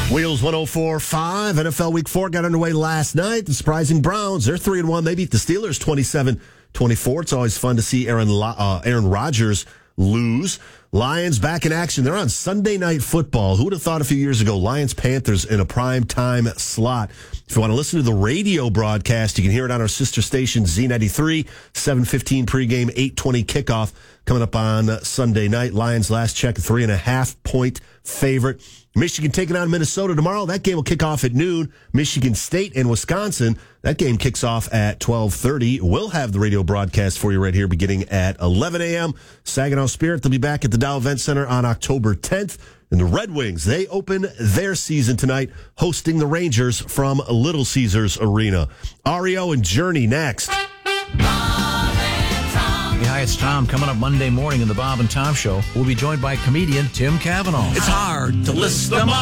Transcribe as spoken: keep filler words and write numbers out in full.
Wheels one oh four point five. N F L Week four got underway last night. The surprising Browns, they're three and one. They beat the Steelers twenty-seven twenty-four. It's always fun to see Aaron uh, Aaron Rodgers lose. Lions back in action. They're on Sunday Night Football. Who would have thought a few years ago, Lions-Panthers in a prime time slot? If you want to listen to the radio broadcast, you can hear it on our sister station, Z ninety-three, seven fifteen pregame, eight twenty kickoff coming up on Sunday night. Lions last check, a three and a half point favorite. Michigan taking on Minnesota tomorrow. That game will kick off at noon. Michigan State and Wisconsin. That game kicks off at twelve thirty. We'll have the radio broadcast for you right here beginning at eleven a.m. Saginaw Spirit, they'll be back at the Dow Event Center on October tenth. And the Red Wings, they open their season tonight hosting the Rangers from Little Caesars Arena. R E O and Journey next. Hi, it's Tom. Coming up Monday morning in the Bob and Tom Show, we'll be joined by comedian Tim Cavanaugh. It's hard to list them all.